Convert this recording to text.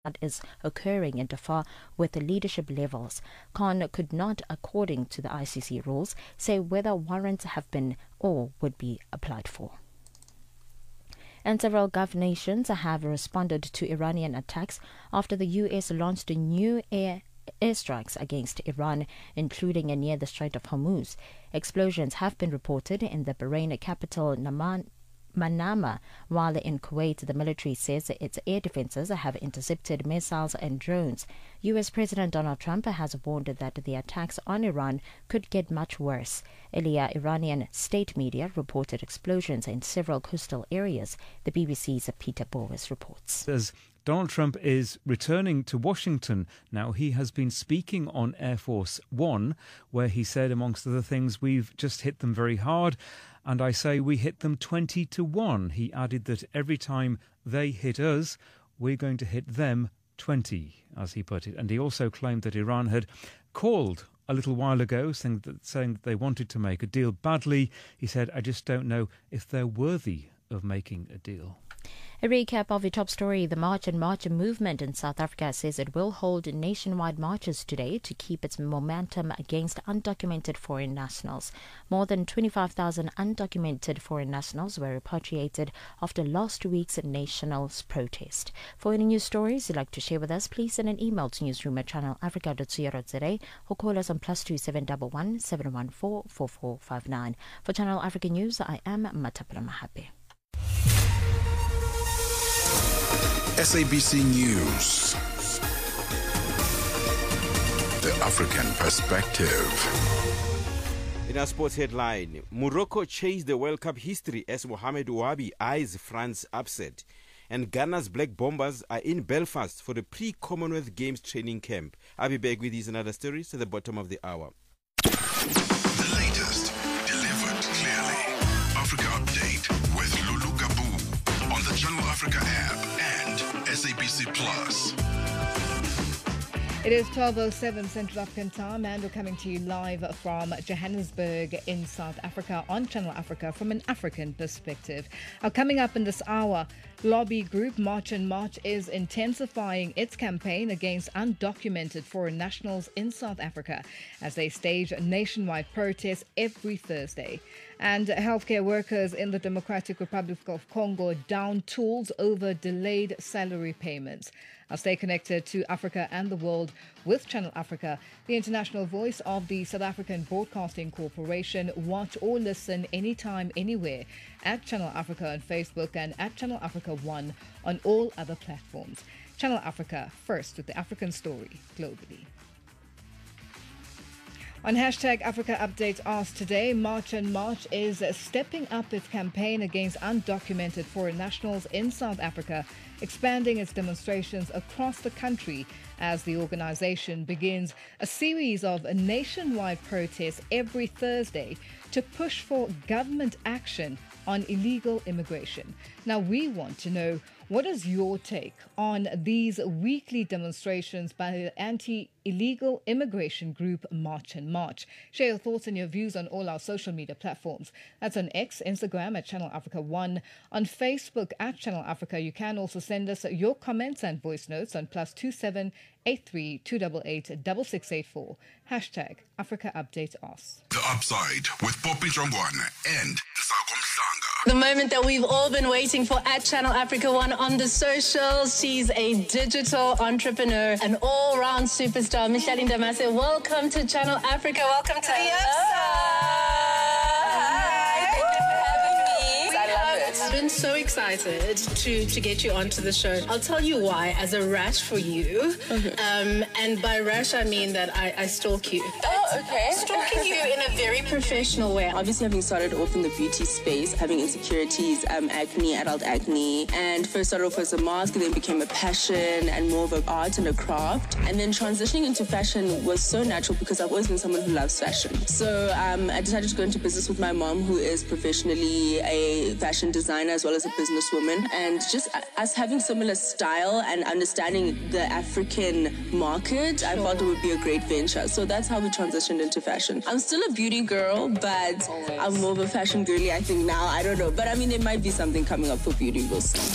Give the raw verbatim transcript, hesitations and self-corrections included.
that is occurring in Darfur with the leadership levels. Khan could not, according to the I C C rules, say whether warrants have been or would be applied for. And several Gulf nations have responded to Iranian attacks after the U S launched new air airstrikes against Iran, including near the Strait of Hormuz. Explosions have been reported in the Bahrain capital Naman Manama, while in Kuwait the military says its air defenses have intercepted missiles and drones. U S President Donald Trump has warned that the attacks on Iran could get much worse. Earlier, Iranian state media reported explosions in several coastal areas. The B B C's Peter Bowes reports. As Donald Trump is returning to Washington now, he has been speaking on Air Force One, where he said, amongst other things, we've just hit them very hard. And I say we hit them twenty to one. He added that every time they hit us, we're going to hit them twenty, as he put it. And he also claimed that Iran had called a little while ago, saying that, saying that they wanted to make a deal badly. He said, I just don't know if they're worthy of making a deal. A recap of the top story. The March and March movement in South Africa says it will hold nationwide marches today to keep its momentum against undocumented foreign nationals. More than twenty-five thousand undocumented foreign nationals were repatriated after last week's national protest. For any news stories you'd like to share with us, please send an email to newsroom at channel africa dot co dot za or call us on plus two seven one one seven one four four four five nine. For Channel Africa News, I am Matapula Mahape. S A B C News, the African perspective. In our sports headline, Morocco changed the World Cup history as Mohamed Ouabi eyes France upset. And Ghana's Black Bombers are in Belfast for the pre-Commonwealth Games training camp. I'll be back with these and other stories at the bottom of the hour. The latest, delivered clearly. Africa Update with Lulu Gabu on the Channel Africa app and S A B C Plus. It is twelve oh seven Central African time, and we're coming to you live from Johannesburg in South Africa on Channel Africa from an African perspective. Now, coming up in this hour, lobby group March and March is intensifying its campaign against undocumented foreign nationals in South Africa as they stage nationwide protests every Thursday. And healthcare workers in the Democratic Republic of Congo down tools over delayed salary payments. I'll stay connected to Africa and the world with Channel Africa, the international voice of the South African Broadcasting Corporation. Watch or listen anytime, anywhere at Channel Africa on Facebook and at Channel Africa One on all other platforms. Channel Africa, first with the African story globally. On hashtag Africa Update Ask today, March and March is stepping up its campaign against undocumented foreign nationals in South Africa, expanding its demonstrations across the country as the organization begins a series of nationwide protests every Thursday to push for government action on illegal immigration. Now, we want to know, what is your take on these weekly demonstrations by the anti-illegal immigration group March and March? Share your thoughts and your views on all our social media platforms. That's on X, Instagram at Channel Africa One, on Facebook at Channel Africa. You can also send us your comments and voice notes on plus two seven eight three two eight eight six six eight four. Hashtag Africa Update Us. The Upside with Poppy Jongwana and Nsako Mhlanga. The moment that we've all been waiting for at Channel Africa One on the socials. She's a digital entrepreneur, an all-round superstar. Micheline Damase, welcome to Channel Africa. Welcome to the Upside. I've been so excited to, to get you onto the show. I'll tell you why, as a rash for you. Okay. Um, and by rash, I mean that I, I stalk you. Oh, okay. Stalking you in a very professional way. Obviously, having started off in the beauty space, having insecurities, um, acne, adult acne, and first started off as a mask, and then became a passion and more of an art and a craft. And then transitioning into fashion was so natural because I've always been someone who loves fashion. So um, I decided to go into business with my mom, who is professionally a fashion designer as well as a businesswoman, and just us having similar style and understanding the African market, sure. I felt it would be a great venture. So that's how we transitioned into fashion. I'm still a beauty girl, but always. I'm more of a fashion girly, I think now. I don't know. But I mean, there might be something coming up for beauty. We'll see.